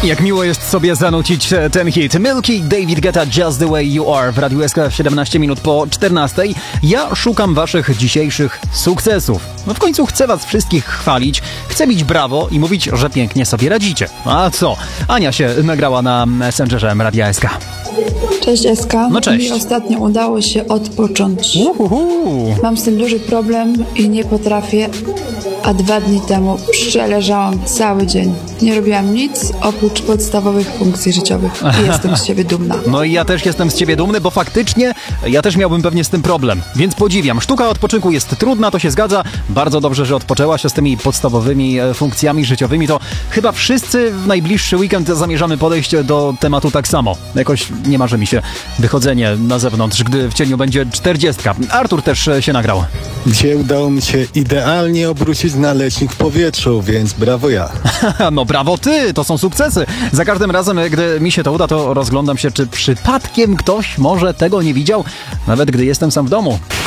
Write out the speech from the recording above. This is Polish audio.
Jak miło jest sobie zanucić ten hit. Milky, David Guetta, Just the Way You Are w Radiu SK 17 minut po 14. Ja szukam waszych dzisiejszych sukcesów. No w końcu chcę was wszystkich chwalić, chcę bić brawo i mówić, że pięknie sobie radzicie. A co? Ania się nagrała na Messengerze Radia SK. Cześć SK. No cześć. Mi ostatnio udało się odpocząć. Mam z tym duży problem i nie potrafię, a 2 dni temu przeleżałam cały dzień. Nie robiłam nic oprócz podstawowych funkcji życiowych i jestem z siebie dumna. No i ja też jestem z ciebie dumny, bo faktycznie ja też miałbym pewnie z tym problem, więc podziwiam. Sztuka odpoczynku jest trudna, to się zgadza. Bardzo dobrze, że odpoczęła się z tymi podstawowymi funkcjami życiowymi. To chyba wszyscy w najbliższy weekend zamierzamy podejść do tematu tak samo. Jakoś nie marzy mi się wychodzenie na zewnątrz, gdy w cieniu będzie 40. Artur też się nagrał. Dzisiaj udało mi się idealnie obrócić naleśnik w powietrzu, więc brawo ja. No brawo ty, to są sukcesy. Za każdym razem, gdy mi się to uda, to rozglądam się, czy przypadkiem ktoś może tego nie widział, nawet gdy jestem sam w domu.